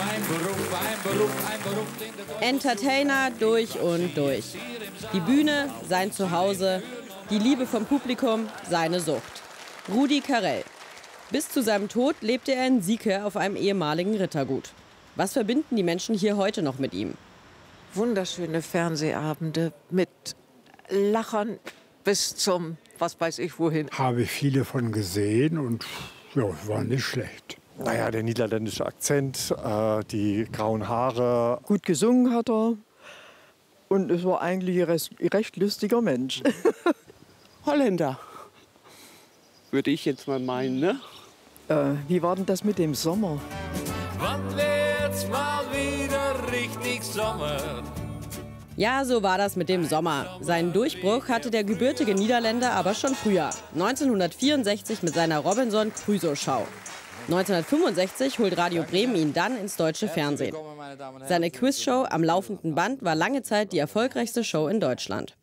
Entertainer durch und durch. Die Bühne, sein Zuhause, die Liebe vom Publikum, seine Sucht. Rudi Carrell. Bis zu seinem Tod lebte er in Sieke auf einem ehemaligen Rittergut. Was verbinden die Menschen hier heute noch mit ihm? Wunderschöne Fernsehabende mit Lachern bis zum, was weiß ich wohin. Habe ich viele von gesehen und ja, war nicht schlecht. Naja, der niederländische Akzent, die grauen Haare. Gut gesungen hat er und es war eigentlich ein recht lustiger Mensch. Holländer, würde ich jetzt mal meinen, ne? Wie war denn das mit dem Sommer? Wann wird's mal wieder richtig Sommer? Ja, so war das mit dem Sommer. Seinen Durchbruch hatte der gebürtige Niederländer aber schon früher. 1964 mit seiner Robinson Crusoe-Show. 1965 holt Radio Bremen ihn dann ins deutsche Fernsehen. Seine Quizshow am laufenden Band war lange Zeit die erfolgreichste Show in Deutschland.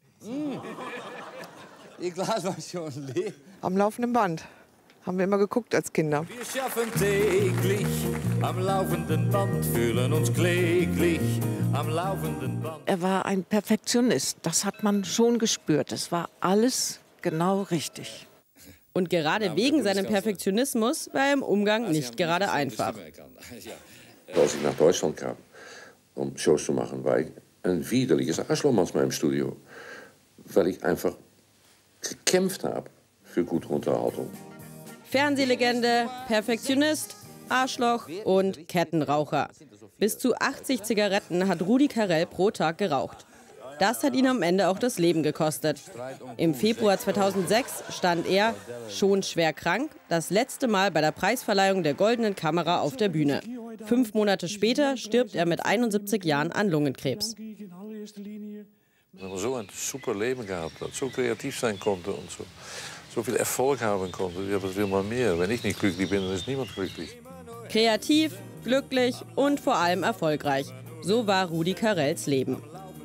Ihr Glas war schon leer. Am laufenden Band. Haben wir immer geguckt als Kinder. Wir schaffen täglich am laufenden Band, fühlen uns kläglich am laufenden Band. Er war ein Perfektionist, das hat man schon gespürt. Es war alles genau richtig. Und gerade wegen seinem Perfektionismus war er im Umgang nicht gerade einfach. Als ich nach Deutschland kam, um Shows zu machen, war ich ein widerliches Arschloch manchmal im Studio. Weil ich einfach gekämpft habe für gute Unterhaltung. Fernsehlegende, Perfektionist, Arschloch und Kettenraucher. Bis zu 80 Zigaretten hat Rudi Carrell pro Tag geraucht. Das hat ihn am Ende auch das Leben gekostet. Im Februar 2006 stand er, schon schwer krank, das letzte Mal bei der Preisverleihung der Goldenen Kamera auf der Bühne. 5 Monate später stirbt er mit 71 Jahren an Lungenkrebs. We hebben zo een super Leben gehabt, dat so kreativ sein konnte und so viel Erfolg haben konnte. Ja, was will man mehr? Wenn ich nicht glücklich bin, dann ist niemand glücklich. Kreativ, glücklich und vor allem erfolgreich. So war Rudi Carrells Leben.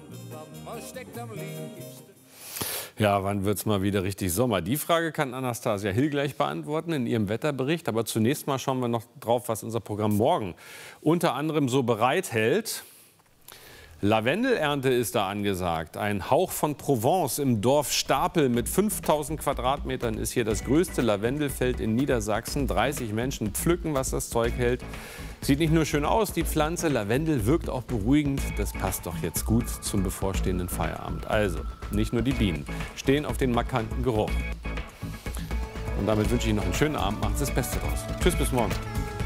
Ja, wann wird's mal wieder richtig Sommer? Die Frage kann Anastasia Hill gleich beantworten in ihrem Wetterbericht. Aber zunächst mal schauen wir noch drauf, was unser Programm morgen unter anderem so bereithält. Lavendelernte ist da angesagt. Ein Hauch von Provence im Dorf Stapel mit 5000 Quadratmetern ist hier das größte Lavendelfeld in Niedersachsen. 30 Menschen pflücken, was das Zeug hält. Sieht nicht nur schön aus, die Pflanze. Lavendel wirkt auch beruhigend. Das passt doch jetzt gut zum bevorstehenden Feierabend. Also, nicht nur die Bienen stehen auf den markanten Geruch. Und damit wünsche ich Ihnen noch einen schönen Abend. Macht das Beste draus. Tschüss, bis morgen.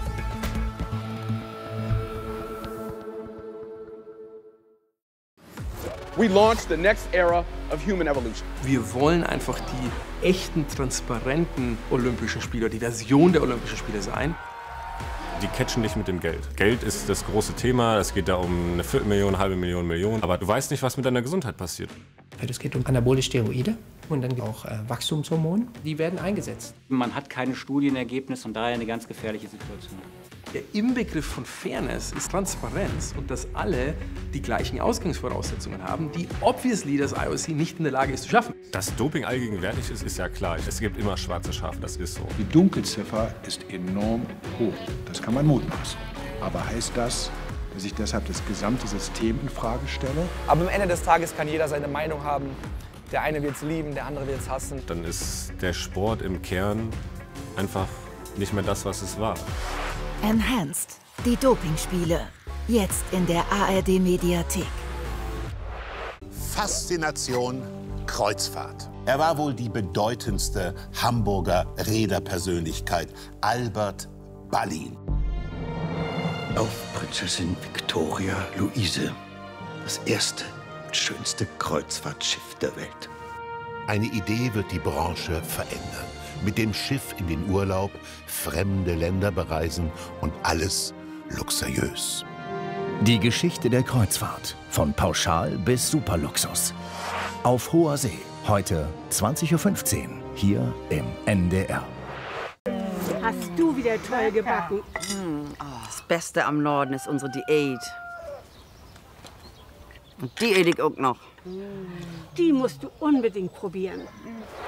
We launched the next era of human evolution. Wir wollen einfach die echten, transparenten Olympischen Spiele, die Version der Olympischen Spiele sein. Die catchen dich mit dem Geld. Geld ist das große Thema. Es geht da um eine Viertelmillion, eine halbe Million, Million. Aber du weißt nicht, was mit deiner Gesundheit passiert. Es geht um anabole Steroide und dann auch Wachstumshormone. Die werden eingesetzt. Man hat keine Studienergebnisse und daher eine ganz gefährliche Situation. Der Inbegriff von Fairness ist Transparenz und dass alle die gleichen Ausgangsvoraussetzungen haben, die obviously das IOC nicht in der Lage ist zu schaffen. Dass Doping allgegenwärtig ist, ist ja klar. Es gibt immer schwarze Schafe, das ist so. Die Dunkelziffer ist enorm hoch. Das kann man mutmaßen. Aber heißt das, dass ich deshalb das gesamte System in Frage stelle? Aber am Ende des Tages kann jeder seine Meinung haben. Der eine wird es lieben, der andere wird es hassen. Dann ist der Sport im Kern einfach nicht mehr das, was es war. Enhanced, die Dopingspiele. Jetzt in der ARD-Mediathek. Faszination Kreuzfahrt. Er war wohl die bedeutendste Hamburger Reederpersönlichkeit, Albert Ballin. Auf Prinzessin Victoria Luise. Das erste und schönste Kreuzfahrtschiff der Welt. Eine Idee wird die Branche verändern. Mit dem Schiff in den Urlaub, fremde Länder bereisen und alles luxuriös. Die Geschichte der Kreuzfahrt. Von Pauschal bis Superluxus. Auf hoher See. Heute 20:15 Uhr. Hier im NDR. Hast du wieder toll gebacken. Das Beste am Norden ist unsere Diät. Und die ede ich auch noch. Die musst du unbedingt probieren.